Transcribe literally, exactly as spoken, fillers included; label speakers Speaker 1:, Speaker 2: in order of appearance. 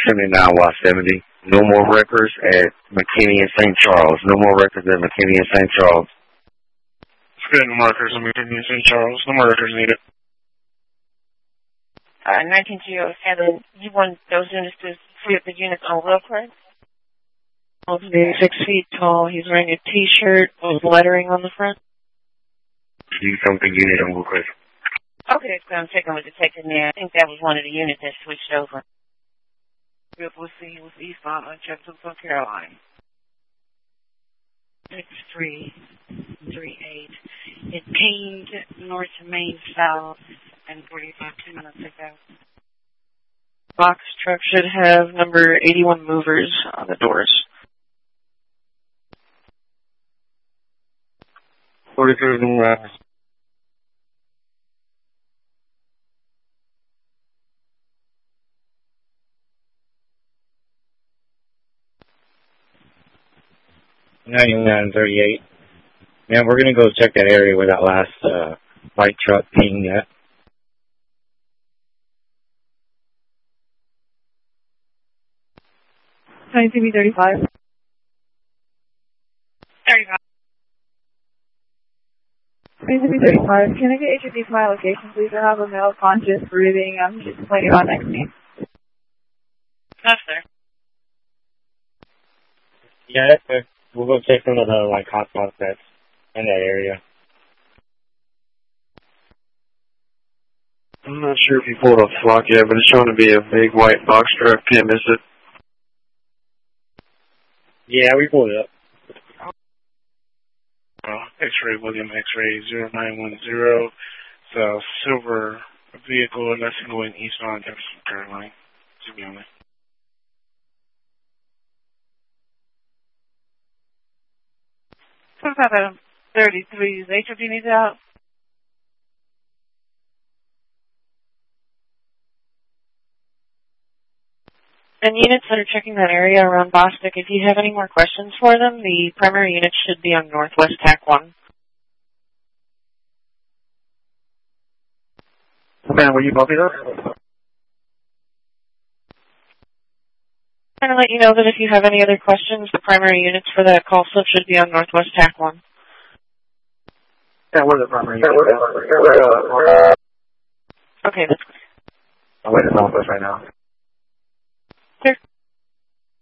Speaker 1: seventy-nine Y seventy. No more records at McKinney and Saint Charles. No more records at McKinney and Saint Charles.
Speaker 2: Good, no more records at McKinney and Saint Charles. No more records needed.
Speaker 3: Uh, nineteen two oh seven, you want those units to free up the units on Wilkwood?
Speaker 4: He's six feet tall. He's wearing a T-shirt with lettering on the front.
Speaker 1: You come to unit on Wilkwood.
Speaker 3: Okay, so I'm checking with Detective there. I think that was one of the units that switched over.
Speaker 4: We'll see. He was eastbound on Jefferson, South Carolina. six three three eight. It pinged north to Main South and forty-five two minutes ago. Box truck should have number eighty-one movers on the doors.
Speaker 1: forty-three movers. ninety-nine thirty-eight. Man, we're going to go check that area where that last uh, white truck pinged at.
Speaker 4: twenty-two B thirty-five.
Speaker 3: thirty-five.
Speaker 4: twenty-two B thirty-five. Can I get H O D to my location, please? I have a male conscious breathing. I'm just complaining about next to me.
Speaker 3: Yes, sir.
Speaker 1: Yeah, that's good. We'll go check some of the, like, hotspots that's in that area.
Speaker 2: I'm not sure if you pulled off the flock yet, but it's showing to be a big white box truck. Can't miss it.
Speaker 1: Yeah, we pulled it up.
Speaker 2: Uh, X-ray, William X-ray zero nine one zero. It's a silver vehicle, and that's going eastbound Jefferson, Carolina. To be honest.
Speaker 4: twenty-five thirty-three. Is H O D needs out? And units that are checking that area around Bostic, if you have any more questions for them, the primary unit should be on Northwest T A C one.
Speaker 2: Man, were you bumping up?
Speaker 4: I'm going to let you know that if you have any other questions, the primary units for that call slip should be on Northwest T A C one.
Speaker 2: Yeah, we're the primary unit.
Speaker 4: Okay, that's good.
Speaker 2: I'm waiting for Northwest right now.
Speaker 4: Sure.